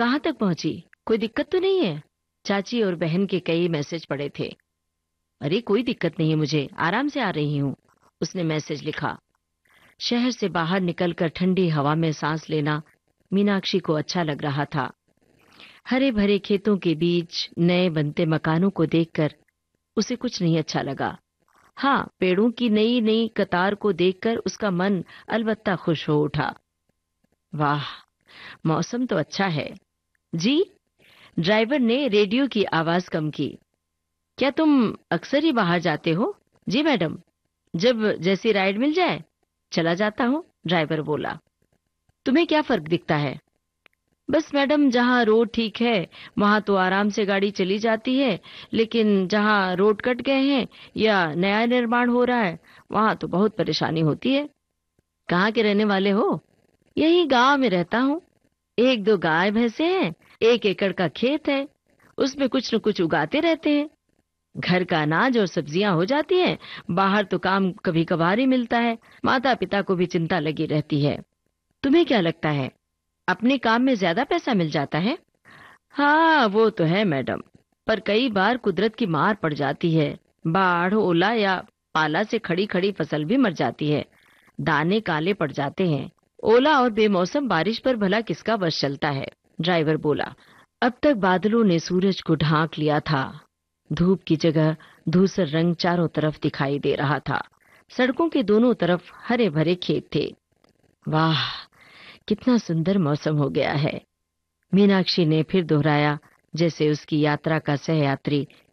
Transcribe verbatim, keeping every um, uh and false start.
कहाँ तक पहुंची? कोई दिक्कत तो नहीं है? चाची और बहन के कई मैसेज पड़े थे। अरे कोई दिक्कत नहीं है, मुझे आराम से आ रही हूँ, उसने मैसेज लिखा। शहर से बाहर निकलकर ठंडी हवा में सांस लेना मीनाक्षी को अच्छा लग रहा था। हरे भरे खेतों के बीच नए बनते मकानों को देखकर उसे कुछ नहीं अच्छा लगा। हाँ, पेड़ों की नई नई कतार को देखकर उसका मन अलबत्ता खुश हो उठा। वाह, मौसम तो अच्छा है। जी, ड्राइवर ने रेडियो की आवाज कम की। क्या तुम अक्सर ही बाहर जाते हो? जी मैडम, जब जैसी राइड मिल जाए चला जाता हूँ, ड्राइवर बोला। तुम्हें क्या फर्क दिखता है? बस मैडम, जहाँ रोड ठीक है वहां तो आराम से गाड़ी चली जाती है, लेकिन जहाँ रोड कट गए हैं या नया निर्माण हो रहा है वहां तो बहुत परेशानी होती है। कहाँ के रहने वाले हो? यही गांव में रहता हूँ। एक दो गाय भैंसे हैं, एक एकड़ का खेत है, उसमें कुछ न कुछ उगाते रहते हैं। घर का अनाज और सब्जियां हो जाती हैं, बाहर तो काम कभी कभार ही मिलता है। माता पिता को भी चिंता लगी रहती है। तुम्हें क्या लगता है, अपने काम में ज्यादा पैसा मिल जाता है? हाँ, वो तो है मैडम, पर कई बार कुदरत की मार पड़ जाती है। बाढ़, ओला या पाला से खड़ी खड़ी फसल भी मर जाती है। दाने काले पड़ जाते हैं। ओला और बेमौसम बारिश पर भला किसका बस चलता है, ड्राइवर बोला। अब तक बादलों ने सूरज को ढांक लिया था। धूप की जगह धूसर रंग चारों तरफ दिखाई दे रहा था। सड़कों के दोनों तरफ हरे भरे खेत थे। वाह, कितना सुंदर मौसम हो गया है, मीनाक्षी ने फिर दोहराया, जैसे उसकी यात्रा का सहयात्री